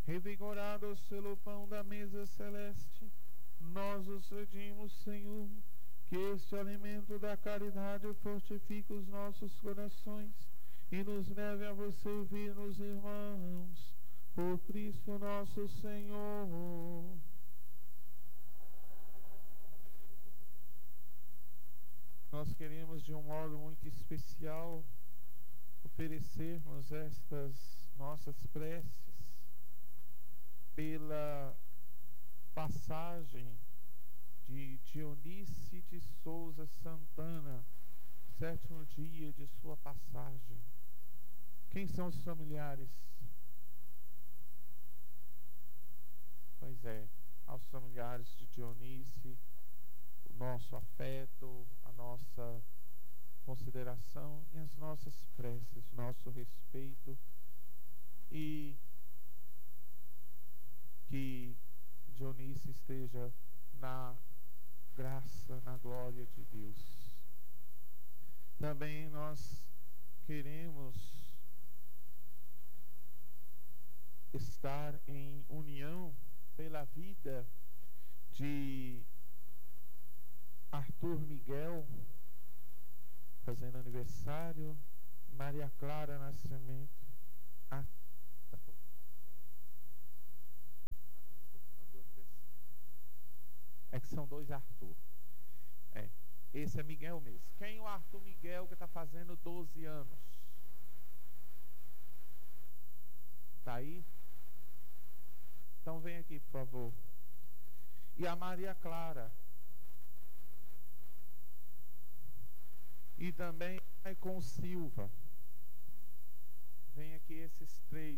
Revigorados pelo pão da mesa celeste, nós os pedimos, Senhor, que este alimento da caridade fortifique os nossos corações e nos leve a você servir nos irmãos, por Cristo nosso Senhor. Nós queremos de um modo muito especial oferecermos estas nossas preces pela passagem de Dionice de Souza Santana, 7º dia de sua passagem. Quem são os familiares? Pois é, aos familiares de Dionice, o nosso afeto, a nossa consideração e as nossas preces, nosso respeito, e que Dionice esteja na graça, na glória de Deus. Também nós queremos estar em união pela vida de Arthur Miguel, fazendo aniversário, Maria Clara Nascimento. É que são dois Arthur. Esse é Miguel mesmo. Quem é o Arthur Miguel que está fazendo 12 anos? Tá aí? Então vem aqui, por favor. E a Maria Clara. E também com Silva. Vem aqui esses três.